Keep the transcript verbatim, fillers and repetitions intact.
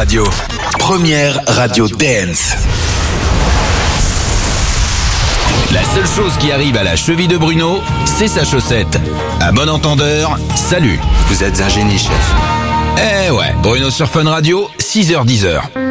Radio. Première radio dance. La seule chose qui arrive à la cheville de Bruno, c'est sa chaussette. À bon entendeur, salut. Vous êtes un génie, chef. Eh ouais, Bruno sur Fun Radio, six heures dix.